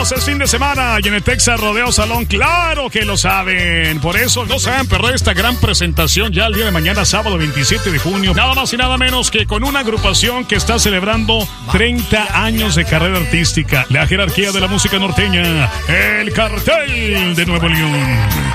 Es fin de semana y en el Texas Rodeo Salón, claro que lo saben. Por eso no se hagan perder esta gran presentación ya el día de mañana, sábado 27 de junio. Nada más y nada menos que con una agrupación que está celebrando 30 años de carrera artística. La jerarquía de la música norteña, el Cartel de Nuevo León.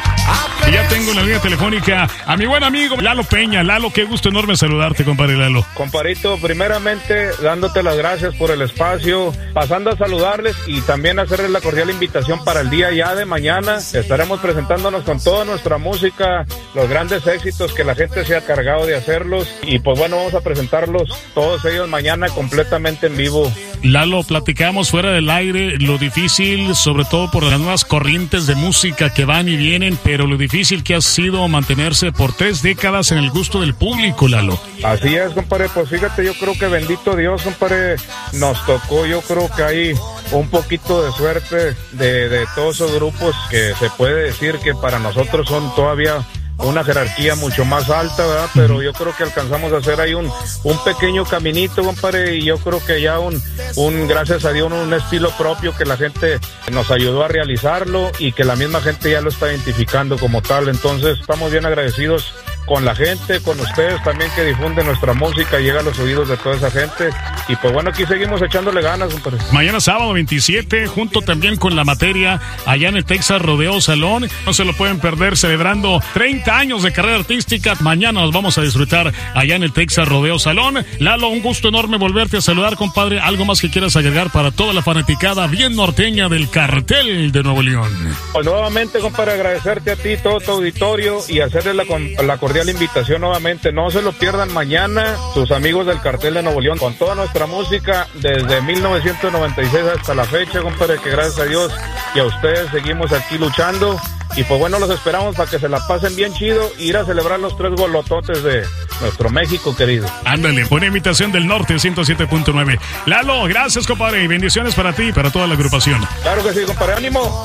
Y ya tengo en la línea telefónica a mi buen amigo Lalo Peña. Lalo, qué gusto enorme saludarte, compadre Lalo. Compadrito, primeramente dándote las gracias por el espacio, pasando a saludarles y también hacerles la cordial invitación para el día ya de mañana. Estaremos presentándonos con toda nuestra música, los grandes éxitos que la gente se ha cargado de hacerlos y pues bueno, vamos a presentarlos todos ellos mañana completamente en vivo. Lalo, platicamos fuera del aire lo difícil, sobre todo por las nuevas corrientes de música que van y vienen, pero lo difícil que ha sido mantenerse por 3 décadas en el gusto del público, Lalo. Así es, compadre, pues fíjate, yo creo que bendito Dios, compadre, nos tocó, yo creo que hay un poquito de suerte de todos esos grupos que se puede decir que para nosotros son todavía una jerarquía mucho más alta, ¿verdad? Pero yo creo que alcanzamos a hacer ahí un pequeño caminito, compadre, y yo creo que ya gracias a Dios, un estilo propio que la gente nos ayudó a realizarlo y que la misma gente ya lo está identificando como tal. Entonces, estamos bien agradecidos con la gente, con ustedes también que difunden nuestra música, llega a los oídos de toda esa gente. Y pues bueno, aquí seguimos echándole ganas, compadre. Mañana sábado 27, junto también con La Materia, allá en el Texas Rodeo Salón. No se lo pueden perder, celebrando 30 años de carrera artística. Mañana nos vamos a disfrutar allá en el Texas Rodeo Salón. Lalo, un gusto enorme volverte a saludar, compadre. ¿Algo más que quieras agregar para toda la fanaticada bien norteña del Cartel de Nuevo León? Pues nuevamente, compadre, agradecerte a ti, todo tu auditorio, y hacerle la cordial invitación nuevamente. No se lo pierdan mañana, sus amigos del Cartel de Nuevo León, con toda nuestra música desde 1996 hasta la fecha, compadre, que gracias a Dios y a ustedes seguimos aquí luchando. Y pues bueno, los esperamos para que se la pasen bien chido e ir a celebrar los 3 golototes de nuestro México querido. Ándale, buena invitación del norte, 107.9. Lalo, gracias, compadre, y bendiciones para ti y para toda la agrupación. Claro que sí, compadre, ánimo.